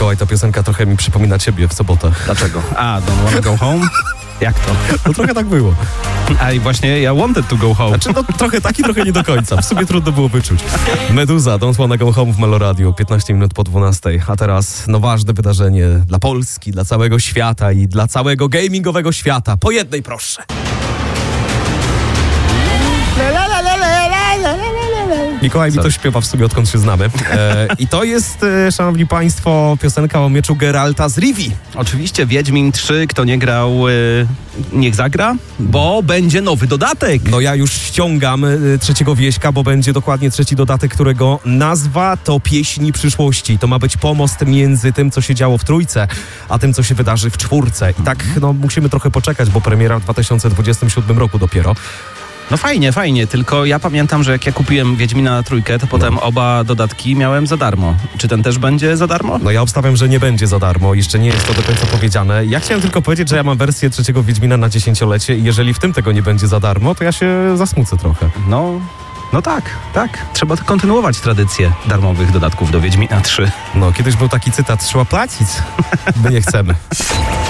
Mikołaj, ta piosenka trochę mi przypomina ciebie w sobotę. Dlaczego? Don't wanna go home? Jak to? No trochę tak było. A i właśnie ja wanted to go home. Znaczy, no trochę tak i trochę nie do końca. W sumie trudno było wyczuć. Meduza, Don't Wanna Go Home w Meloradio, 15 minut po 12. A teraz ważne wydarzenie dla Polski, dla całego świata i dla całego gamingowego świata. Po jednej proszę. Mikołaj mi to śpiewa w sumie, odkąd się znamy. I to jest, szanowni państwo, piosenka o mieczu Geralta z Rivii. Oczywiście Wiedźmin 3, kto nie grał, niech zagra, bo będzie nowy dodatek. No ja już ściągam trzeciego wieśka, bo będzie dokładnie trzeci dodatek, którego nazwa to Pieśni Przyszłości. To ma być pomost między tym, co się działo w trójce, a tym, co się wydarzy w czwórce. I tak, no musimy trochę poczekać, bo premiera w 2027 roku dopiero. No fajnie, tylko ja pamiętam, że jak ja kupiłem Wiedźmina trójkę, to potem oba dodatki miałem za darmo. Czy ten też będzie za darmo? No ja obstawiam, że nie będzie za darmo. Jeszcze nie jest to do końca powiedziane. Ja chciałem tylko powiedzieć, że ja mam wersję trzeciego Wiedźmina na 10-lecie i jeżeli w tym tego nie będzie za darmo, to ja się zasmucę trochę. No tak. Trzeba kontynuować tradycję darmowych dodatków do Wiedźmina 3. No, kiedyś był taki cytat, trzeba płacić. My nie chcemy.